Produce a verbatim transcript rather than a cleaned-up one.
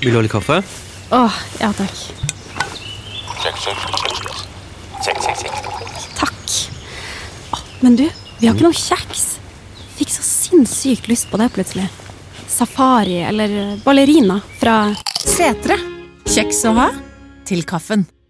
Vil du ha litt kaffe? Åh, ja takk. Check, check, check. Check, check, check. Takk. Åh, men du, vi har ikke noe kjeks. Fikk så sinnssykt lyst på det plutselig. Safari eller ballerina fra Setre. Kjeks å ha til kaffen.